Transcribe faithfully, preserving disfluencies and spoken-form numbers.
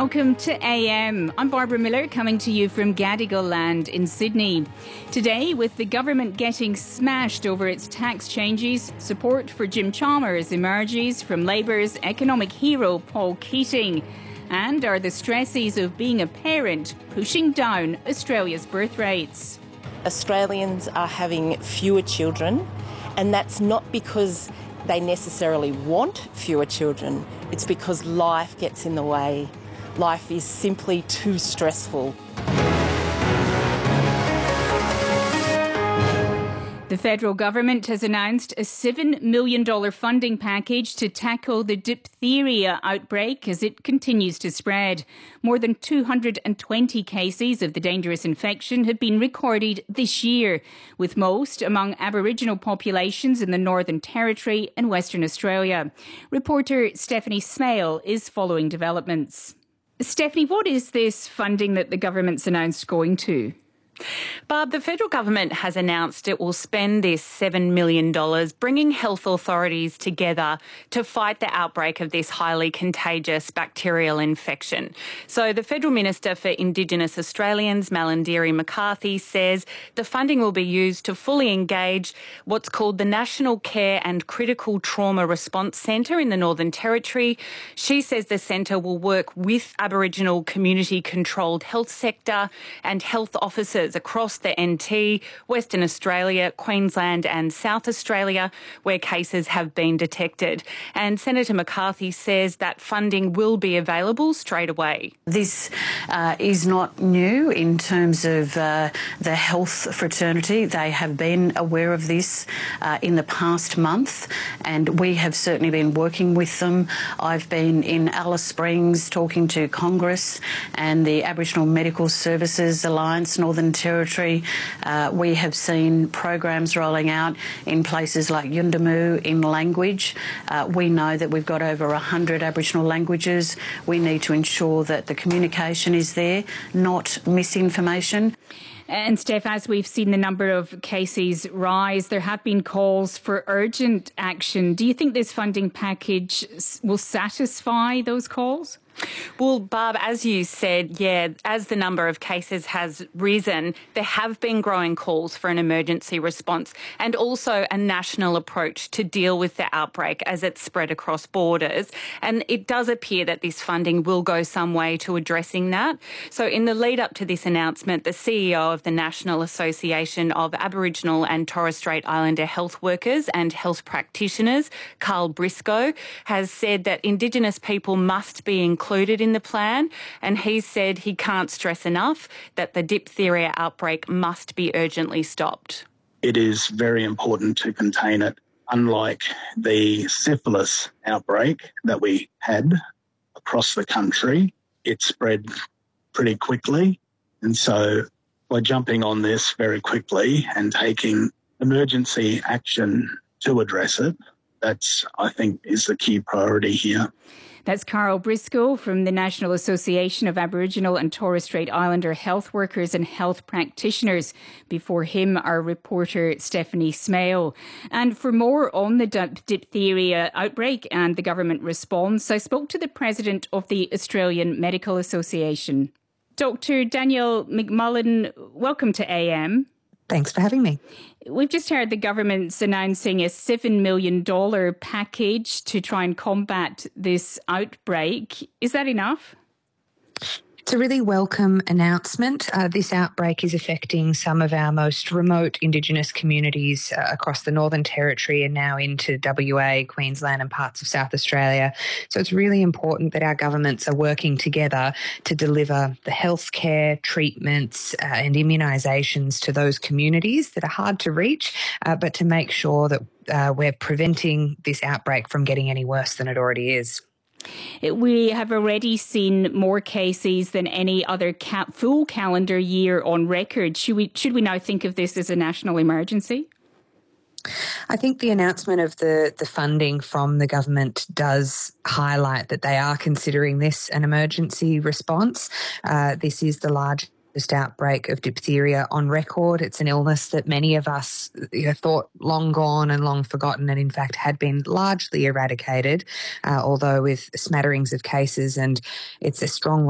Welcome to A M. I'm Barbara Miller, coming to you from Gadigal Land in Sydney. Today, with the government getting smashed over its tax changes, support for Jim Chalmers emerges from Labor's economic hero Paul Keating. And are the stresses of being a parent pushing down Australia's birth rates? Australians are having fewer children, and that's not because they necessarily want fewer children. It's because life gets in the way. Life is simply too stressful. The federal government has announced a seven million dollars funding package to tackle the diphtheria outbreak as it continues to spread. More than two hundred twenty cases of the dangerous infection have been recorded this year, with most among Aboriginal populations in the Northern Territory and Western Australia. Reporter Stephanie Smale is following developments. Stephanie, what is this funding that the government's announced going to? Barb, the federal government has announced it will spend this seven million dollars bringing health authorities together to fight the outbreak of this highly contagious bacterial infection. So the Federal Minister for Indigenous Australians, Malarndirri McCarthy, says the funding will be used to fully engage what's called the National Care and Critical Trauma Response Centre in the Northern Territory. She says the centre will work with Aboriginal community-controlled health sector and health officers across the N T, Western Australia, Queensland and South Australia, where cases have been detected. And Senator McCarthy says that funding will be available straight away. This uh, is not new in terms of uh, the health fraternity. They have been aware of this uh, in the past month, and we have certainly been working with them. I've been in Alice Springs talking to Congress and the Aboriginal Medical Services Alliance Northern Territory. Uh, we have seen programs rolling out in places like Yuendumu in language. Uh, we know that we've got over one hundred Aboriginal languages. We need to ensure that the communication is there, not misinformation. And Steph, as we've seen the number of cases rise, there have been calls for urgent action. Do you think this funding package will satisfy those calls? Well, Barb, as you said, yeah, as the number of cases has risen, there have been growing calls for an emergency response and also a national approach to deal with the outbreak as it's spread across borders. And it does appear that this funding will go some way to addressing that. So in the lead up to this announcement, the C E O of the National Association of Aboriginal and Torres Strait Islander Health Workers and Health Practitioners, Carl Briscoe, has said that Indigenous people must be included included in the plan, and he said he can't stress enough that the diphtheria outbreak must be urgently stopped. It is very important to contain it. Unlike the syphilis outbreak that we had across the country, it spread pretty quickly. And so by jumping on this very quickly and taking emergency action to address it, that's, I think, is the key priority here. That's Carl Briscoe from the National Association of Aboriginal and Torres Strait Islander Health Workers and Health Practitioners. Before him, our reporter Stephanie Smale. And for more on the diphtheria outbreak and the government response, I spoke to the president of the Australian Medical Association. Doctor Danielle McMullen, welcome to A M. Thanks for having me. We've just heard the government's announcing a seven million dollars package to try and combat this outbreak. Is that enough? It's a really welcome announcement. Uh, this outbreak is affecting some of our most remote Indigenous communities uh, across the Northern Territory and now into W A, Queensland and parts of South Australia. So it's really important that our governments are working together to deliver the healthcare, treatments uh, and immunisations to those communities that are hard to reach, uh, but to make sure that uh, we're preventing this outbreak from getting any worse than it already is. We have already seen more cases than any other ca- full calendar year on record. Should we, should we now think of this as a national emergency? I think the announcement of the, the funding from the government does highlight that they are considering this an emergency response. Uh, this is the largest outbreak of diphtheria on record. It's an illness that many of us you know, thought long gone and long forgotten, and in fact had been largely eradicated, uh, although with smatterings of cases, and it's a strong